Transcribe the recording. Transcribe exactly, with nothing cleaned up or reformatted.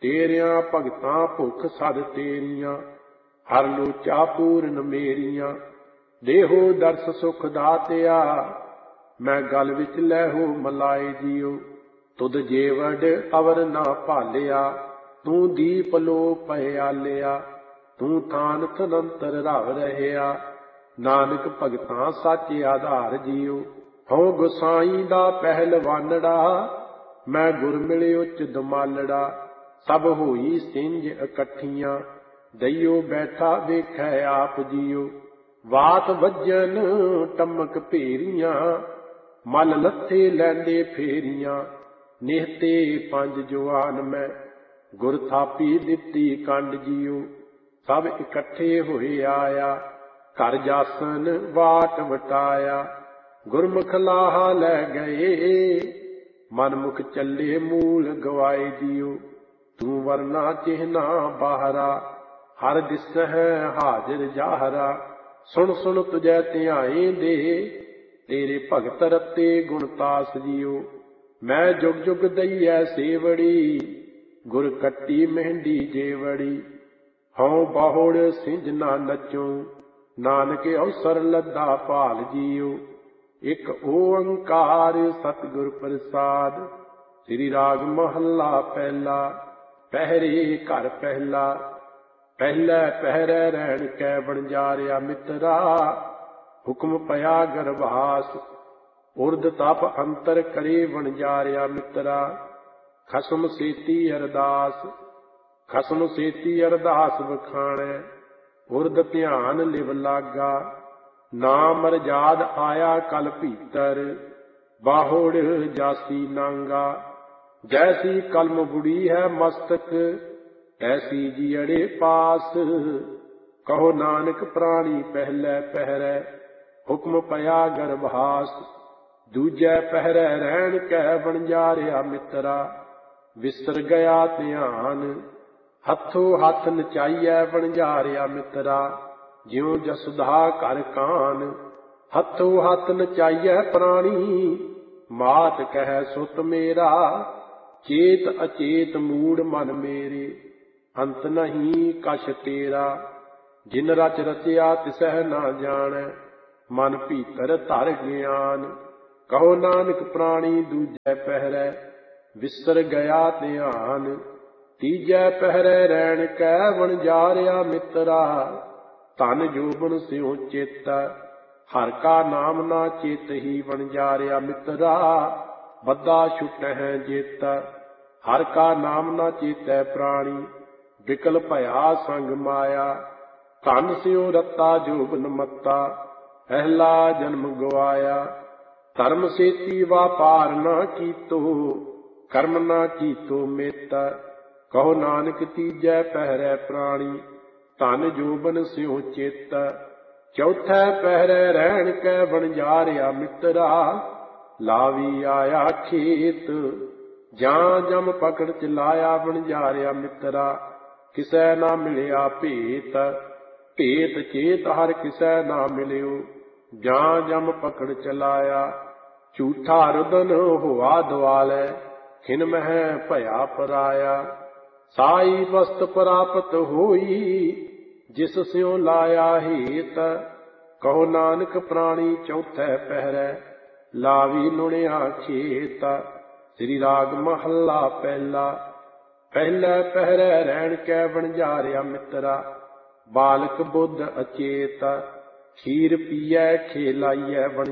तेरिया भगतां भुख सद तेरिया, हर लोचा पूरन मेरिया। देहो दर्श सुख दातिया, मैं गल विच लैहो मलाए जियो। तुद जेवड़ अवर ना भालिया, तू दीप लो पहयालिया। तू थान थनंतर रव रहया, नानक भगतां सच आधार जियो। हूँ गोसाई दा पहलवानड़ा, मैं गुर मिले उच दमालड़ा। सब होई सिंज इकट्ठियां, दइयो बैठा वेखै आप जियो। वात वजन टमक भेरियां, मल लथे लैंदे फेरियां। निहते पंज जवान मैं, गुर थापी दिती कंड जियो। सब इकट्ठे होए आया, घर जासन वाट वटाया। गुरमुख लाहा लै गए, मनमुख चले मूल गवाए जियो। तू वरना चिहना बाहरा, हर दिसहै हाजिर जाहरा। सुन सुन तुझै ध्याए दे, तेरे भगत रते गुणतास जियो। मैं जुग जुग दईऐ सेवड़ी, गुर कट्टी मेहंदी जेवड़ी। हूँ बाहुड़ सिंज ना नचूं, नानक अवसर लद्दा भाल जियो। एक ओंकार सतगुर प्रसाद, श्री राग महला पहला। पहरे घर पहला, पहले पहरे रहन कै बनजारिया मित्रा। हुक्म पया गरभास, उर्द तप अंतर करे बनजारिया मित्रा। खसम सेती अरदास, खसम सेती अरदास बखाणै। उर्द ध्यान लिव लागा, नाम मरजाद आया कल भीतर। बाहुड़ जासी नांगा, जैसी कलम बुड़ी है मस्तक, ऐसी जियड़े पास। कहो नानक प्राणी पहले पहरै, हुक्म पया गरभास। दूजै पहरै रहन कै बनजारिया मित्रा। विसर गया ध्यान, हथों हथ नचाइयै बनजारिया मित्रा। ज्यों जसुधा कर कान, हथों हथ नचाइयै प्राणी। मात कह सुत मेरा, चेत अचेत मूड मन मेरे। अंत नहीं कछ तेरा, जिन रच रचया तिसह ना जानै। मन भीतर धर ज्ञान, कहो नानक प्राणी दूजै पहरै। विसर गया ध्यान, तीजै पहरै रहन कै बनजारिया मित्रा। धन जोबन स्यों चित, हर का नाम ना चेत ही बनजारिया मित्रा। बद्दा छुटै जित, हर का नाम ना चेतै प्राणी। विकल भया संग माया, धन स्यों रत्ता जोबन मत्ता। अहला जन्म गवाया, धर्म सेती वापार ना कीतो। कर्म ना कीतो मित, कहो नानक तीजै पहरै प्राणी। धन जोबन स्यों चित, चौथै पहरै रहन कै बनजारिया मित्रा। लावी आया खेत, जां जम पकड़ चलाया बनजारिया मित्रा। किसै ना मिलिया भेत, भेत चेत हर किसै ना मिलियो। जां जम पकड़ चलाया, झूठा रुदन होआ दुआलै। खिन मह भया पराया, साई वस्त प्राप्त होई। जिस स्यों लाया हेत, कहो नानक प्राणी चौथै पहरै। लावी लुणिया खेत, श्री राग महला पहला। पहले पहरै रहन कै बनजारिया मित्रा। बालक बुद्ध अचेत, खीर पीऐ खेलाइयै बन